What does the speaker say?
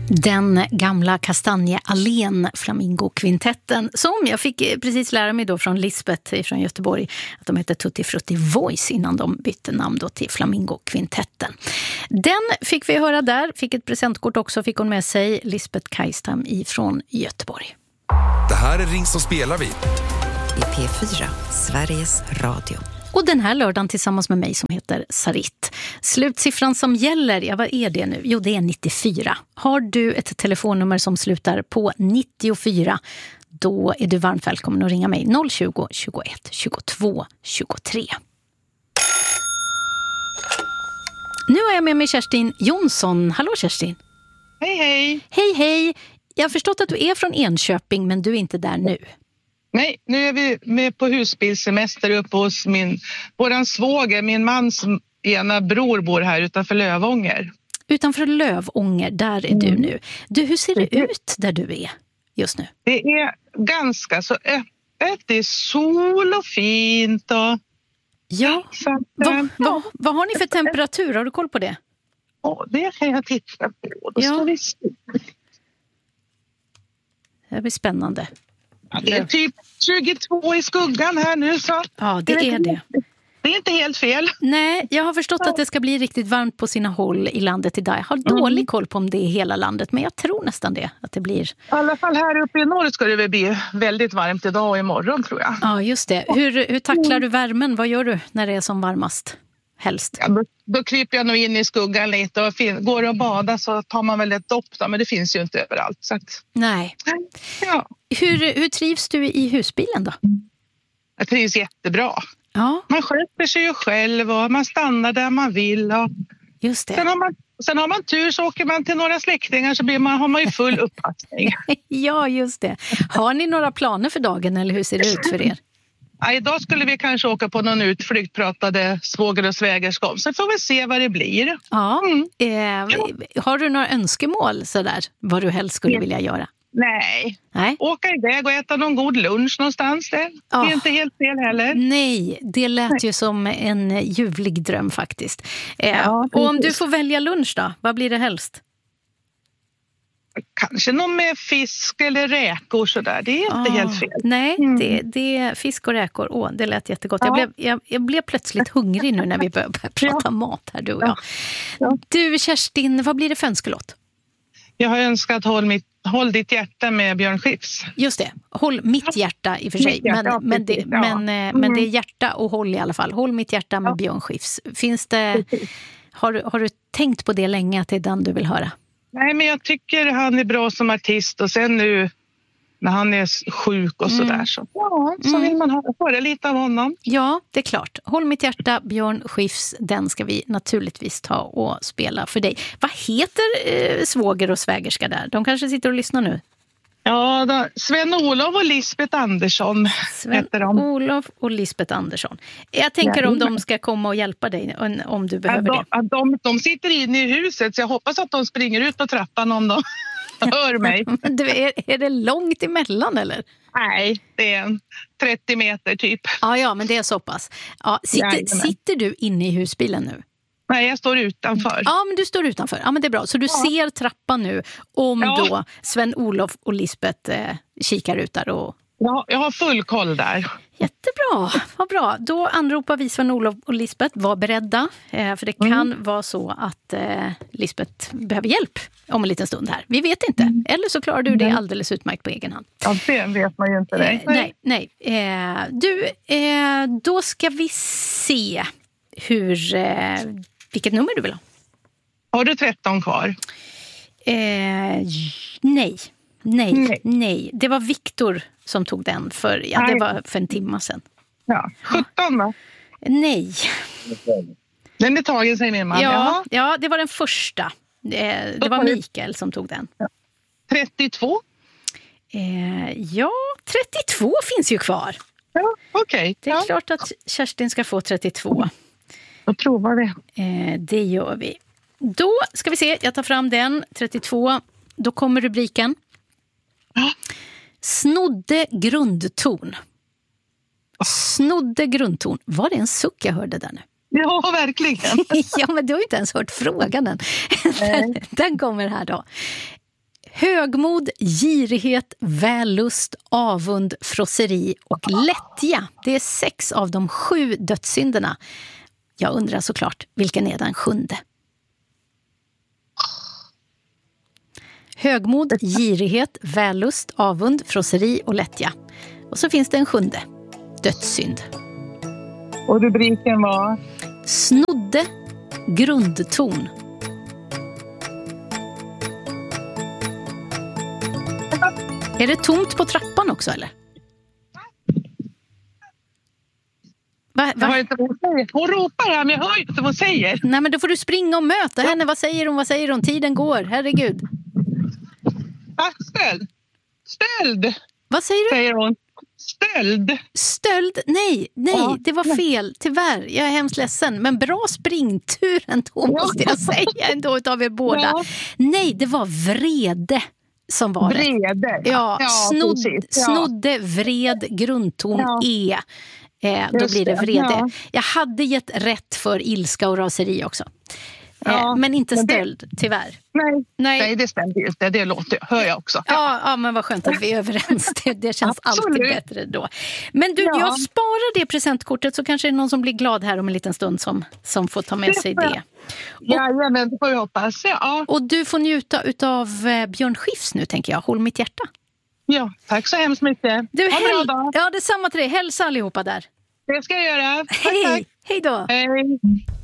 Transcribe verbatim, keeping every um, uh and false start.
Den gamla Kastanjeallén Flamingo-kvintetten som jag fick precis lära mig då från Lisbeth från Göteborg att de hette Tutti Frutti Voice innan de bytte namn då till Flamingo-kvintetten. Den fick vi höra där, fick ett presentkort också, fick hon med sig Lisbeth Kajstam ifrån Göteborg. Det här är Ring som spelar vi. I P fyra, Sveriges Radio. Och den här lördagen tillsammans med mig som heter Sarit. Slutsiffran som gäller, ja vad är det nu? Jo, det är nittiofyra. Har du ett telefonnummer som slutar på nittiofyra, då är du varmt välkommen att ringa mig noll tjugo, tjugoett, tjugotvå, tjugotre. Nu har jag med mig Kerstin Jonsson. Hallå Kerstin. Hej hej. Hej hej. Jag har förstått att du är från Enköping men du är inte där nu. Nej, nu är vi med på husbilsemester uppe hos min, våran svåger, min mans ena bror bor här utanför Lövånger. Utanför Lövånger, där är mm. du nu. Du, hur ser det ut där du är just nu? Det är ganska så öppet, det är sol och fint och... Ja, vad, vad, vad har ni för temperatur? Har du koll på det? Ja, det kan jag titta på. Då ja. Står vi... Det blir spännande. Ja, det är typ tjugotvå i skuggan här nu så... Ja, det är det. Det är inte helt fel. Nej, jag har förstått att det ska bli riktigt varmt på sina håll i landet idag. Jag har dålig mm. koll på om det är hela landet, men jag tror nästan det, att det blir... I alla fall här uppe i norr ska det väl bli väldigt varmt idag och imorgon tror jag. Ja, just det. Hur, hur tacklar du värmen? Vad gör du när det är som varmast? Helst. Ja, då, då kryper jag nog in i skuggan lite och fin- går och bada så tar man väl ett dopp då, men det finns ju inte överallt. Så att... Nej. Ja. Hur, hur trivs du i husbilen då? Jag trivs jättebra. Ja. Man sköter sig ju själv och man stannar där man vill. Och... Just det. Sen har, man, sen har man tur så åker man till några släktingar så blir man, har man ju full upppassning. Ja, just det. Har ni några planer för dagen eller hur ser det ut för er? Ja, idag skulle vi kanske åka på någon utflykt, pratade svåger och svägerskap. Så får vi se vad det blir. Ja. Mm. Eh, har du några önskemål sådär, vad du helst skulle vilja göra? Nej. Nej. Åka iväg och äta någon god lunch någonstans. Det, det är oh. inte helt fel heller. Nej, det lät Nej. ju som en ljuvlig dröm faktiskt. Eh, ja, och om du får välja lunch då, vad blir det helst? Kanske någon med fisk eller räkor sådär. Det är inte oh. helt fel. Nej, mm. det, det är fisk och räkor. Åh, det lät jättegott. Ja. Jag, blev, jag, jag blev plötsligt hungrig nu när vi började prata ja. mat här, du och jag. Ja. Ja. Du Kerstin, vad blir det för önskelåt? Jag har önskat håll, mitt, håll ditt hjärta med Björn Skifs. Just det, håll mitt hjärta i och för sig. Hjärta, men, men, det, ja. men, mm. men det är hjärta och håll i alla fall. Håll mitt hjärta med ja. Björn Skifs. Finns det, har, har du tänkt på det länge att det är den du vill höra? Nej, men jag tycker han är bra som artist och sen nu när han är sjuk och mm. sådär så, ja, så vill man höra lite av honom. Ja, det är klart. Håll mitt hjärta, Björn Skifs, den ska vi naturligtvis ta och spela för dig. Vad heter eh, svåger och svägerska där? De kanske sitter och lyssnar nu. Ja, då, Sven-Olof och Lisbeth Andersson heter de. Sven-Olof och Lisbeth Andersson. Jag tänker ja, om de ska komma och hjälpa dig om du behöver ja, de, det. De, de sitter inne i huset så jag hoppas att de springer ut på trappan om de hör mig. Du, är, är det långt emellan eller? Nej, det är trettio meter typ. Ja, ja, men det är så pass. Ja, sitter, sitter du inne i husbilen nu? Nej, jag står utanför. Ja, men du står utanför. Ja, men det är bra. Så du ja. ser trappan nu om ja. då Sven-Olof och Lisbeth eh, kikar ut där och... Ja, jag har full koll där. Jättebra, vad bra. Då anropar vi Sven-Olof och Lisbeth. Var beredda, eh, för det kan mm. vara så att eh, Lisbeth behöver hjälp om en liten stund här. Vi vet inte. Mm. Eller så klarar du det alldeles utmärkt på egen hand. Ja, det vet man ju inte. Eh, nej, nej. Eh, du, eh, då ska vi se hur... Eh, vilket nummer du vill ha. Har du tretton kvar? Eh, nej. nej, nej, nej. Det var Viktor som tog den för, ja, det var för en timme sedan. Ja, sjutton va? Nej. Den är tagen, säger min man. Ja, ja, det var den första. Det, det var Mikael som tog den. Ja. trettiotvå? Eh, ja, trettiotvå finns ju kvar. Ja, okej. Okay. Det är ja. klart att Kerstin ska få trettiotvå. Då provar vi. Eh, det gör vi. Då ska vi se, jag tar fram den, trettiotvå. Då kommer rubriken. Snodde grundton. Snodde grundton. Var det en suck jag hörde där nu? Ja, verkligen. Ja, men du har ju inte ens hört frågan än. Den, den kommer här då. Högmod, girighet, vällust, avund, frosseri och lättja. Det är sex av de sju dödssynderna. Jag undrar såklart, vilken är den sjunde? Högmod, girighet, vällust, avund, frosseri och lättja. Och så finns det en sjunde. Dödssynd. Och rubriken var? Snodde, grundton. Är det tomt på trappan också, eller? Va, va? Jag hör inte vad hon säger. Hon ropar här, men jag hör inte vad hon säger. Nej, men då får du springa och möta henne. Vad säger hon? Vad säger hon? Tiden går. Herregud. Ah, stöld. Stöld. Vad säger du? Säger hon. Stöld. Stöld? Nej, nej, Ja. det var fel. Tyvärr, jag är hemskt ledsen. Men bra springtur ändå, måste jag säga ändå utav er båda. Ja. Nej, det var vrede som var det. Vrede. Ja, Ja, snodd, precis. Ja. snodde, vred, grundton, Ja. E. Eh, då Just blir det det, vrede. ja. Jag hade gett rätt för ilska och raseri också. Eh, Ja, men inte men det- stöld, tyvärr. Nej. Nej. Nej, det stämmer ju inte. Det låter, hör jag också. Ja, ja, men vad skönt att vi är överens. Det, det känns Absolut. alltid bättre då. Men du, Ja. jag sparar det presentkortet så kanske det är någon som blir glad här om en liten stund som, som får ta med Det sig får jag. det. Ja, men det får vi hoppas. Ja. Och du får njuta av eh, Björn Skifs nu, tänker jag. Håll mitt hjärta. ja, tack så hemskt mycket. Du, ha en häl- bra dag. ja, detsamma till dig. Hälsa allihopa där. Det ska jag göra. Tack, Hej, tack. hej då. Hej.